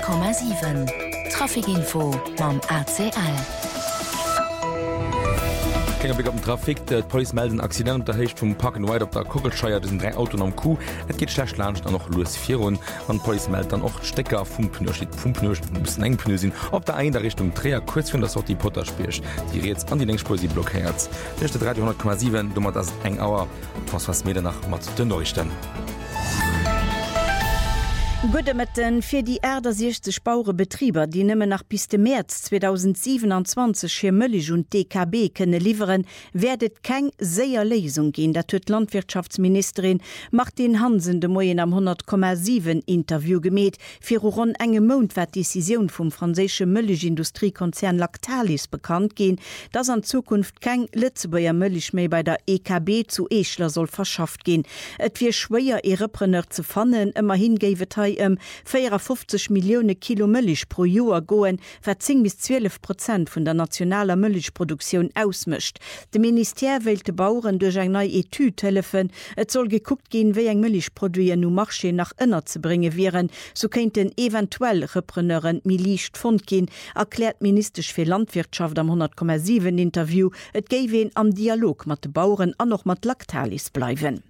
100,7 Trafikinfo mam ACL. Trafik der Polizei melden Accident der Hecht vom Park and Ride op der Kogelscheier sind 3 Autos am Kuh. Et geht schlecht lacht an noch Louis 4 an Polizei meldet dann auch Stecker vom Pneu müssen eng Pneu sind op der einen der Richtung Dreher kurz von das die Potter spielcht die jetzt an die Längsspur sie blockiert. Der 300,7 dummer das eng Auer was Meter nach mat den Neuchten. Gudemetten fir die Äder 60 Baurebetrieber, die nëmme nach bis de März 2027 fir Mëllig und DKB kënne lieferen, werdet keng séier Lesung gin, dat huet Landwirtschaftsministerin Martin Hansen de Moien am 100,7 Interview gemet, fir rund engem Mond wat Decision vum franzésche Mëllig-Industriekonzern Lactalis bekannt gin, dats an Zukunft keng Lützebauer Mëllig méi bei der EKB zu Eechler soll verschafft gin. Et wie schwéier e Repreneur ze fannen, ëmmer hingéiwet 450 Millionen Kilo Mëllig pro Joer goen, wat 10-12% vun der nationaler Mëlligproduktion ausmischt. De Minister wählte Bauern durch eng neue Etude helfen. Et soll geguckt gehen, wie eng Mëlligproduier nu Marché nach ënner zu bringen wären. So kennt den eventuell Repreneuren milicht fund gehen, erklärt Ministerisch für Landwirtschaft am 100,7 Interview. Et gewen am Dialog mat de Bauern an noch mat Lactalis bleiben.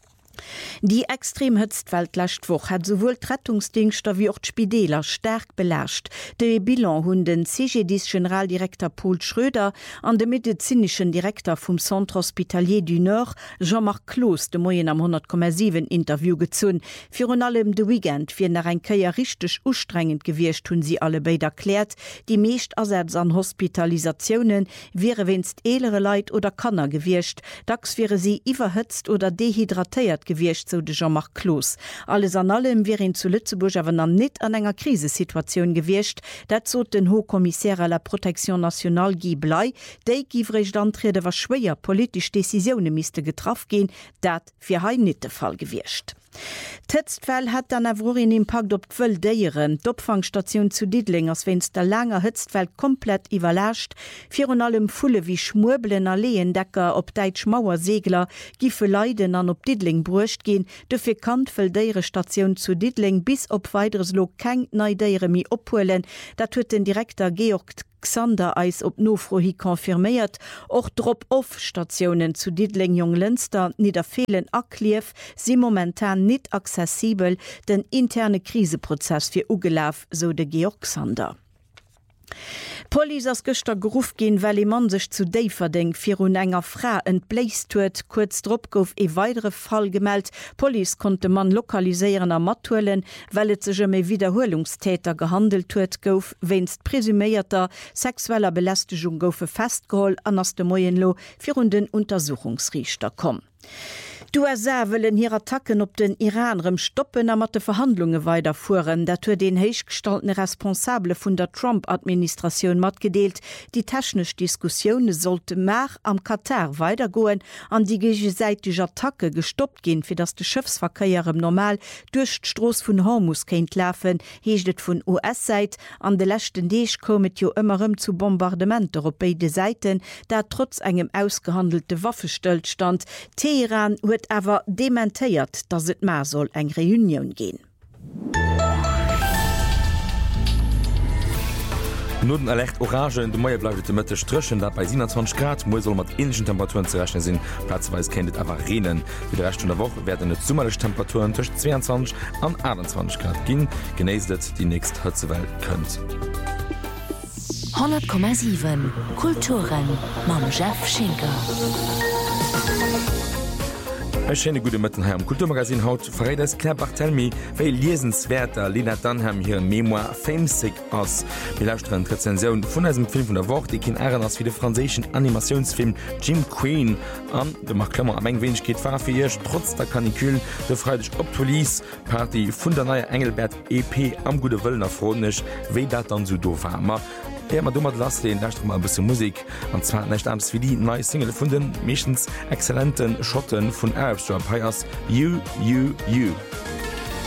Die Extremhëtztwelt lächtwoch hat sowohl Rettungsdienster wie auch Spideler stark belascht. De Bilan hunn den CGDs-Generaldirektor Paul Schröder an de medizinischen Direktor vom Centre Hospitalier du Nord, Jean-Marc Clos, de Moyen am 100,7 Interview gezun. Für allem de Weekend fir nach ein Köier richtig ustrengend gewircht hun sie alle beide erklärt. Die meescht Ersatz an Hospitalisationen wäre wenst elere Leid oder Kanner gewircht. Dacks wäre sie iwwerhëtzt oder dehydratiert gewircht, so de Jean-Marc Clos. Alles an allem wären zu Lützeburg aber dann net an enger Krisesituation gewircht. Dat zog den Hochkommissär à la Protection Nationale Guy Blay, déi givrecht antrede war schwéier politisch Decisionen miste getraf gehen, dat fir hain net de Fall gewircht. Tëtztfäll hat an Avrorin Impact op d'wëll déieren. D'Opfangstation zu Diedling ass wenns der langer Hëtztfeld komplett iwwerlächt, fir an allem Fulle wie Schmurbelen a Leendecker op Deitsch Mauersegler gife Leiden an op Diedling bruecht gin, de fir Kantfëll déiere Station zu Diedling bis op weiteres Lo keng neidéiere mi ophuelen, dat huet den Direktor Georg Xander Eis op Nofrohi konfirméiert, och Drop-off-Stationen zu Diedling Junglenster niederfehlen aklief, sie momentan nicht zesibel, den interne Kriseprozess fir ugelaf, so de Georg Xander. Poli ass Göster Geruf gin, well man sech zu Déiferding fir un enger Fra entbläist huet, kurz drop gouf e weitere Fall gemeldt. Poli konnte man lokaliseieren am Matuelen, wellt sech méi Wiederholungstäter gehandelt huet gouf, wennst presüméierter sexueller Belästigung goufe festgeholl an ass de Moyenlo fir un den Untersuchungsrichter kom. Die USA wollen hier Attacken op den Iranrem stoppen, mat de Verhandlungen weiterfuhren. Dat hue den heichgestaltene Responsable vun der Trump-Administration matgedeelt. Die technisch Diskussionen sollte mehr am Katar weitergoen, an die gegenseitige Attacke gestoppt gehen, für das de Schiffsverkehr im Normal durch d'Stross vun Hormuz kennt laufen, heeschtet vun US-Seit. An de letzten Deeg kommet jo immerem zu Bombardement op beide Seiten, da trotz engem ausgehandelte Waffenstillstand Teheran huet awer dementéiert, dats et ma soll eng Reunion gehen. Noten erlegt Orange in de Meier bleibt de Mëtte strchen, dat bei 27 Grad Mo soll mat inschen Temperaturen zerechnen sinn. Platzweis kennt awer Renen. Wie der Rest der Woche werden net summmerlech Temperaturen zwischen 22 an 21 Grad ginn, genéiset die nächst Hëtzewelt kënnt. 100,7 Kulturen mam Jeff Schinker. Schöne gute Mitten am Kulturmagazin haut Freitags Claire Barthelmy, weil lesenswerter Lena Dunham hier Memoir Famesick aus. Wir lauschen Rezension von diesem Film von der Woche, die kein Ehren aus wie der französischen Animationsfilm Jim Queen an. Der macht Klammer am eng wenig geht fahr für ihr, trotz der Kanikül, der Freitag ob Police Party von der neue Engelbert EP am gute Wöllner Fronisch, wie das dann so doof war. Ja, man dummer lass den erst mal ein bisschen Musik und zwar nicht abends wie die neue Single von den meistens exzellenten Schotten von Arab Strap heißt You.